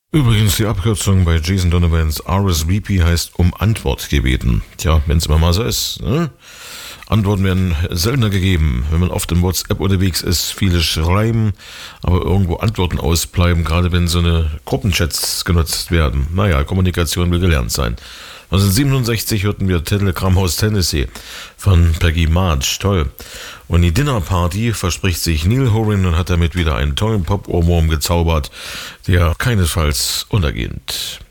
Übrigens, die Abkürzung bei Jason Donovans RSVP heißt um Antwort gebeten. Tja, wenn's immer mal so ist, ne? Antworten werden seltener gegeben, wenn man oft im WhatsApp unterwegs ist, viele schreiben, aber irgendwo Antworten ausbleiben, gerade wenn so eine Gruppenchats genutzt werden. Naja, Kommunikation will gelernt sein. 1967 hörten wir Telegram aus Tennessee von Peggy March, toll. Und die Dinnerparty verspricht sich Neil Horan und hat damit wieder einen tollen Pop-Ohrwurm gezaubert, der keinesfalls untergeht.